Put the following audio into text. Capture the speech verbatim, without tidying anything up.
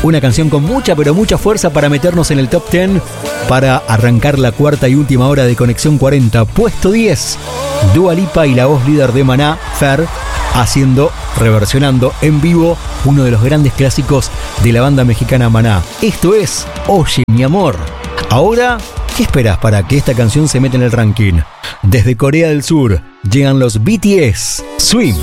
Una canción con mucha pero mucha fuerza para meternos en el top diez, para arrancar la cuarta y última hora de Conexión cuarenta. Puesto diez, Dua Lipa y la voz líder de Maná, Fer, haciendo, reversionando en vivo uno de los grandes clásicos de la banda mexicana Maná. Esto es Oye mi amor. Ahora, ¿qué esperas para que esta canción se meta en el ranking? Desde Corea del Sur llegan los B T S, Swim.